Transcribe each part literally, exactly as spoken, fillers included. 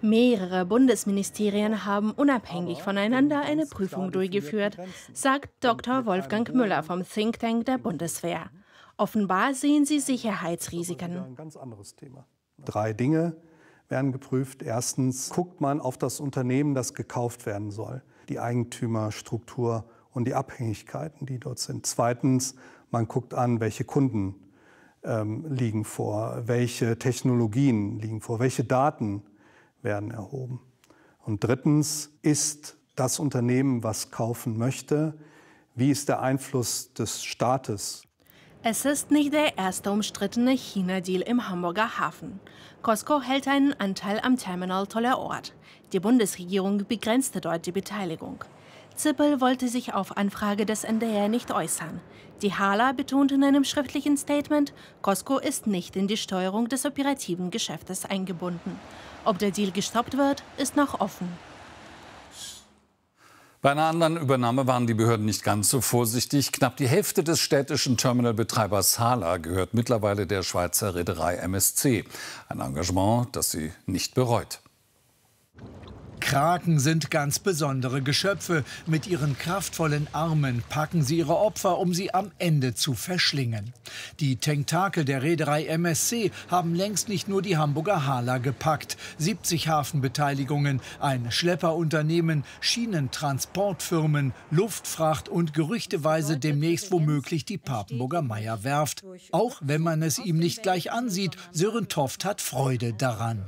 Mehrere Bundesministerien haben unabhängig voneinander eine Prüfung durchgeführt, sagt Doktor Wolfgang Müller vom Think Tank der Bundeswehr. Offenbar sehen sie Sicherheitsrisiken. Ein ganz anderes Thema. Drei Dinge werden geprüft. Erstens guckt man auf das Unternehmen, das gekauft werden soll, die Eigentümerstruktur und die Abhängigkeiten, die dort sind. Zweitens, man guckt an, welche Kunden ähm, liegen vor, welche Technologien liegen vor, welche Daten werden erhoben. Und drittens, ist das Unternehmen, was kaufen möchte, wie ist der Einfluss des Staates? Es ist nicht der erste umstrittene China-Deal im Hamburger Hafen. Costco hält einen Anteil am Terminal Tollerort. Die Bundesregierung begrenzte dort die Beteiligung. Zippel wollte sich auf Anfrage des N D R nicht äußern. Die Hala betont in einem schriftlichen Statement, Costco ist nicht in die Steuerung des operativen Geschäftes eingebunden. Ob der Deal gestoppt wird, ist noch offen. Bei einer anderen Übernahme waren die Behörden nicht ganz so vorsichtig. Knapp die Hälfte des städtischen Terminalbetreibers Hala gehört mittlerweile der Schweizer Reederei M S C. Ein Engagement, das sie nicht bereut. Kraken sind ganz besondere Geschöpfe. Mit ihren kraftvollen Armen packen sie ihre Opfer, um sie am Ende zu verschlingen. Die Tentakel der Reederei M S C haben längst nicht nur die Hamburger Hala gepackt. siebzig Hafenbeteiligungen, ein Schlepperunternehmen, Schienentransportfirmen, Luftfracht und gerüchteweise demnächst womöglich die Papenburger Meyer Werft. Auch wenn man es ihm nicht gleich ansieht, Sören Toft hat Freude daran.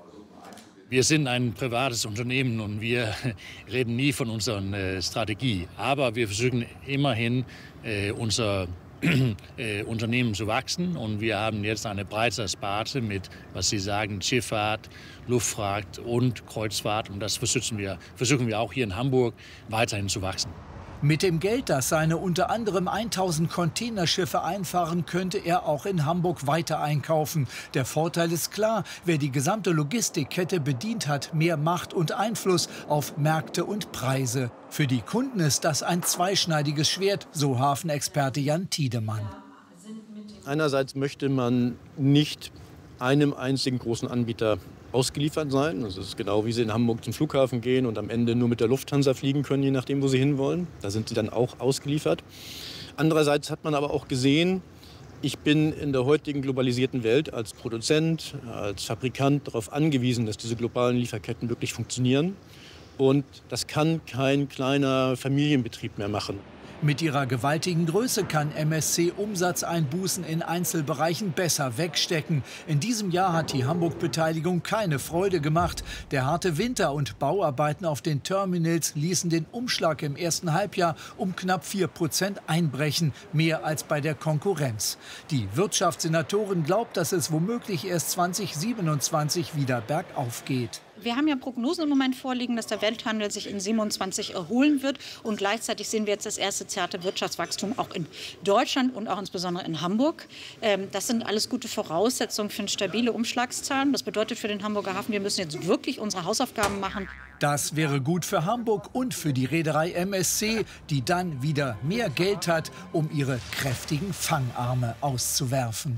Wir sind ein privates Unternehmen und wir reden nie von unserer äh, Strategie. Aber wir versuchen immerhin, äh, unser äh, Unternehmen zu wachsen. Und wir haben jetzt eine breite Sparte mit, was Sie sagen, Schifffahrt, Luftfahrt und Kreuzfahrt. Und das versuchen wir, versuchen wir auch hier in Hamburg weiterhin zu wachsen. Mit dem Geld, das seine unter anderem tausend Containerschiffe einfahren, könnte er auch in Hamburg weiter einkaufen. Der Vorteil ist klar, wer die gesamte Logistikkette bedient hat, mehr Macht und Einfluss auf Märkte und Preise. Für die Kunden ist das ein zweischneidiges Schwert, so Hafenexperte Jan Tiedemann. Einerseits möchte man nicht einem einzigen großen Anbieter ausgeliefert sein. Das ist genau, wie Sie in Hamburg zum Flughafen gehen und am Ende nur mit der Lufthansa fliegen können, je nachdem, wo Sie hinwollen. Da sind Sie dann auch ausgeliefert. Andererseits hat man aber auch gesehen, ich bin in der heutigen globalisierten Welt als Produzent, als Fabrikant darauf angewiesen, dass diese globalen Lieferketten wirklich funktionieren. Und das kann kein kleiner Familienbetrieb mehr machen. Mit ihrer gewaltigen Größe kann M S C Umsatzeinbußen in Einzelbereichen besser wegstecken. In diesem Jahr hat die Hamburg-Beteiligung keine Freude gemacht. Der harte Winter und Bauarbeiten auf den Terminals ließen den Umschlag im ersten Halbjahr um knapp vier Prozent einbrechen, mehr als bei der Konkurrenz. Die Wirtschaftssenatorin glaubt, dass es womöglich erst zweitausendsiebenundzwanzig wieder bergauf geht. Wir haben ja Prognosen im Moment vorliegen, dass der Welthandel sich in siebenundzwanzig erholen wird. Und gleichzeitig sehen wir jetzt das erste zarte Wirtschaftswachstum auch in Deutschland und auch insbesondere in Hamburg. Das sind alles gute Voraussetzungen für stabile Umschlagszahlen. Das bedeutet für den Hamburger Hafen, wir müssen jetzt wirklich unsere Hausaufgaben machen. Das wäre gut für Hamburg und für die Reederei M S C, die dann wieder mehr Geld hat, um ihre kräftigen Fangarme auszuwerfen.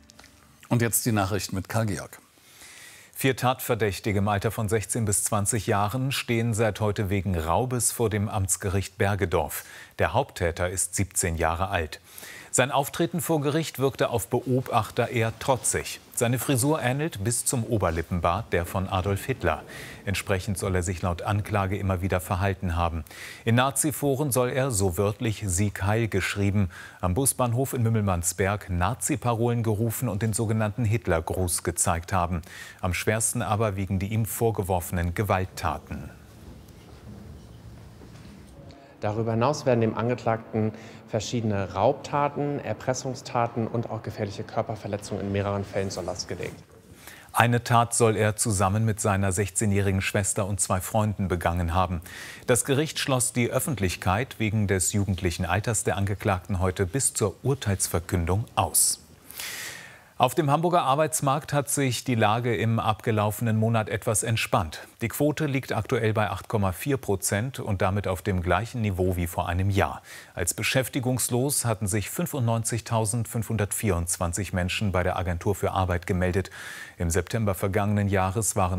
Und jetzt die Nachricht mit Karl-Georg. Vier Tatverdächtige im Alter von sechzehn bis zwanzig Jahren stehen seit heute wegen Raubes vor dem Amtsgericht Bergedorf. Der Haupttäter ist siebzehn Jahre alt. Sein Auftreten vor Gericht wirkte auf Beobachter eher trotzig. Seine Frisur ähnelt bis zum Oberlippenbart der von Adolf Hitler. Entsprechend soll er sich laut Anklage immer wieder verhalten haben. In Nazi-Foren soll er, so wörtlich, Sieg Heil geschrieben, am Busbahnhof in Mümmelmannsberg Nazi-Parolen gerufen und den sogenannten Hitlergruß gezeigt haben. Am schwersten aber wiegen die ihm vorgeworfenen Gewalttaten. Darüber hinaus werden dem Angeklagten verschiedene Raubtaten, Erpressungstaten und auch gefährliche Körperverletzungen in mehreren Fällen zur Last gelegt. Eine Tat soll er zusammen mit seiner sechzehnjährigen Schwester und zwei Freunden begangen haben. Das Gericht schloss die Öffentlichkeit wegen des jugendlichen Alters der Angeklagten heute bis zur Urteilsverkündung aus. Auf dem Hamburger Arbeitsmarkt hat sich die Lage im abgelaufenen Monat etwas entspannt. Die Quote liegt aktuell bei acht Komma vier Prozent und damit auf dem gleichen Niveau wie vor einem Jahr. Als beschäftigungslos hatten sich fünfundneunzigtausendfünfhundertvierundzwanzig Menschen bei der Agentur für Arbeit gemeldet. Im September vergangenen Jahres waren